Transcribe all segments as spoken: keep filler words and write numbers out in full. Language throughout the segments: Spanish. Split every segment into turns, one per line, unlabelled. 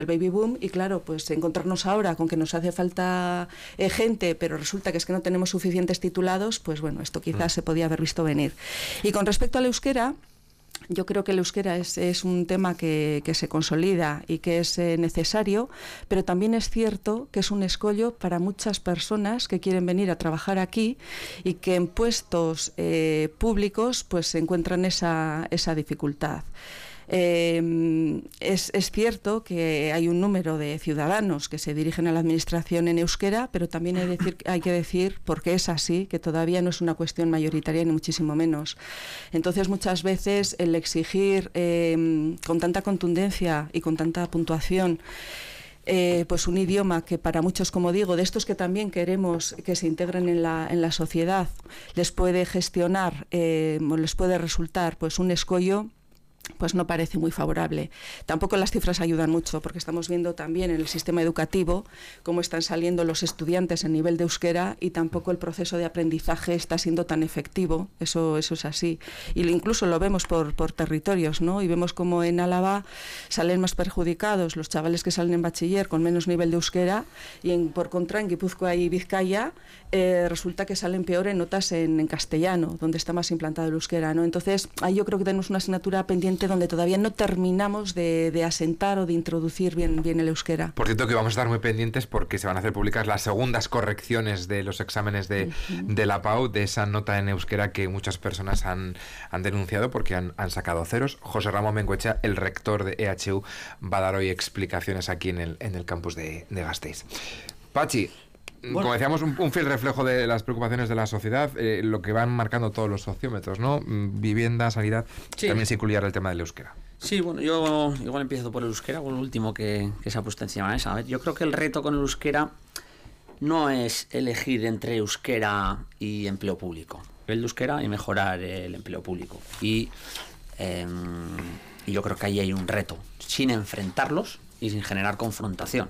el baby boom y claro, pues encontrarnos ahora con que nos hace falta eh, gente, pero resulta que es que no tenemos suficientes titulados, pues bueno, esto quizás mm. se podía haber visto venir. Y con respecto al euskera, yo creo que el euskera es, es un tema que, que se consolida y que es eh, necesario, pero también es cierto que es un escollo para muchas personas que quieren venir a trabajar aquí y que en puestos eh, públicos pues se encuentran esa, esa dificultad. Eh, es, es cierto que hay un número de ciudadanos que se dirigen a la administración en euskera, pero también hay, decir, hay que decir, porque es así, que todavía no es una cuestión mayoritaria ni muchísimo menos. Entonces muchas veces el exigir eh, con tanta contundencia y con tanta puntuación Eh, pues un idioma que para muchos, como digo, de estos que también queremos que se integren en la, en la sociedad, les puede gestionar, eh, les puede resultar pues un escollo, pues no parece muy favorable. Tampoco las cifras ayudan mucho, porque estamos viendo también en el sistema educativo cómo están saliendo los estudiantes en nivel de euskera y tampoco el proceso de aprendizaje está siendo tan efectivo, eso, eso es así. Y incluso lo vemos por, por territorios, ¿no? Y vemos como en Álava salen más perjudicados los chavales que salen en bachiller con menos nivel de euskera y en, por contra en Guipúzcoa y Vizcaya eh, resulta que salen peor en notas en, en castellano, donde está más implantado el euskera, ¿no? Entonces ahí yo creo que tenemos una asignatura pendiente donde todavía no terminamos de, de asentar o de introducir bien, bien el euskera.
Por cierto que vamos a estar muy pendientes porque se van a hacer públicas las segundas correcciones de los exámenes de, uh-huh. de la P A U, de esa nota en euskera que muchas personas han, han denunciado porque han, han sacado ceros. José Ramón Bengoechea, el rector de E H U, va a dar hoy explicaciones aquí en el, en el campus de, de Gasteiz. Pachi, bueno, como decíamos, un, un fiel reflejo de las preocupaciones de la sociedad, eh, lo que van marcando todos los sociómetros, ¿no? Vivienda, sanidad, sí. También se incluirá el tema del euskera.
Sí, bueno, yo igual empiezo por el euskera, por el último que, que se ha puesto encima de esa. A ver, yo creo que el reto con el euskera no es elegir entre euskera y empleo público. El euskera y mejorar el empleo público. Y, eh, y yo creo que ahí hay un reto, sin enfrentarlos y sin generar confrontación.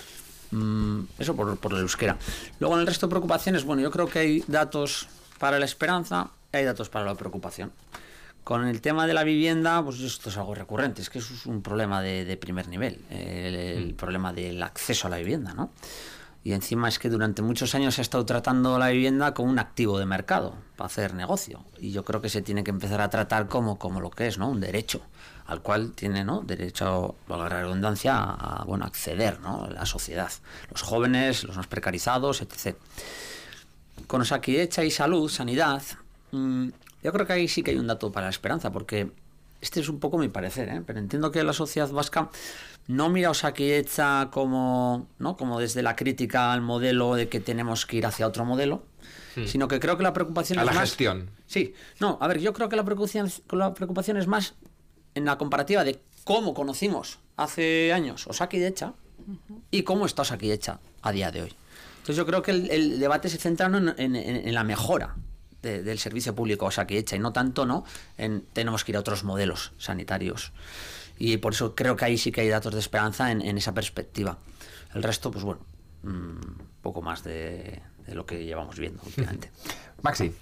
Eso por, por el euskera. Luego en el resto de preocupaciones, bueno, yo creo que hay datos para la esperanza y hay datos para la preocupación. Con el tema de la vivienda, pues esto es algo recurrente, es que eso es un problema de, de primer nivel, el, el problema del acceso a la vivienda, ¿no? Y encima es que durante muchos años se ha estado tratando la vivienda como un activo de mercado para hacer negocio. Y yo creo que se tiene que empezar a tratar como, como lo que es, ¿no? Un derecho al cual tiene, ¿no? Derecho, a la redundancia, a, bueno, acceder, ¿no? La sociedad, los jóvenes, los más precarizados, etcétera. Con Osakidetza y salud, sanidad, mmm, yo creo que ahí sí que hay un dato para la esperanza, porque este es un poco mi parecer, ¿eh? Pero entiendo que la sociedad vasca no mira a Osakidetza como, ¿no? Como desde la crítica al modelo de que tenemos que ir hacia otro modelo, hmm. sino que creo que la preocupación
a
es
la
más...
gestión.
Sí, no, a ver, yo creo que la preocupación, la preocupación es más en la comparativa de cómo conocimos hace años Osakidetza uh-huh. y cómo está Osakidetza a día de hoy. Entonces yo creo que el, el debate se centra en, en, en la mejora de, del servicio público Osakidetza y no tanto, ¿no? En tenemos que ir a otros modelos sanitarios. Y por eso creo que ahí sí que hay datos de esperanza en, en esa perspectiva. El resto, pues bueno, un poco más de, de lo que llevamos viendo últimamente.
Maxi.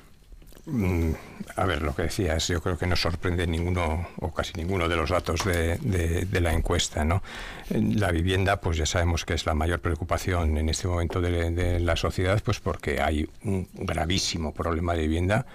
A ver, lo que decías, yo creo que no sorprende ninguno o casi ninguno de los datos de, de, de la encuesta, ¿no? La vivienda, pues ya sabemos que es la mayor preocupación en este momento de, de la sociedad, pues porque hay un gravísimo problema de vivienda.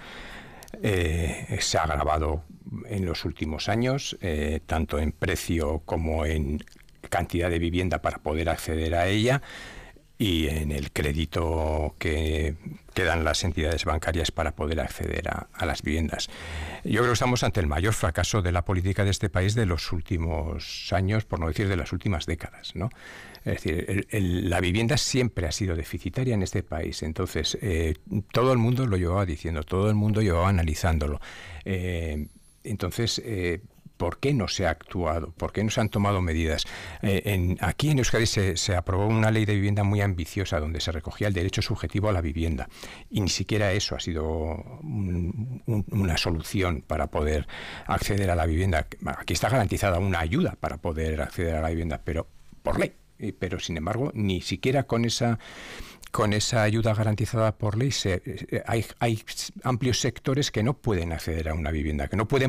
Eh, se ha agravado en los últimos años, eh, tanto en precio como en cantidad de vivienda para poder acceder a ella, y en el crédito que, que dan las entidades bancarias para poder acceder a, a las viviendas. Yo creo que estamos ante el mayor fracaso de la política de este país de los últimos años, por no decir de las últimas décadas, ¿no? Es decir, el, el, la vivienda siempre ha sido deficitaria en este país. Entonces, eh, todo el mundo lo llevaba diciendo, todo el mundo llevaba analizándolo. Eh, entonces, eh, ¿por qué no se ha actuado? ¿Por qué no se han tomado medidas? Eh, en, aquí en Euskadi se, se aprobó una ley de vivienda muy ambiciosa donde se recogía el derecho subjetivo a la vivienda y ni siquiera eso ha sido un, un, una solución para poder acceder a la vivienda. Aquí está garantizada una ayuda para poder acceder a la vivienda, pero por ley. Pero sin embargo, ni siquiera con esa... Con esa ayuda garantizada por ley se, hay, hay amplios sectores que no pueden acceder a una vivienda, que no pueden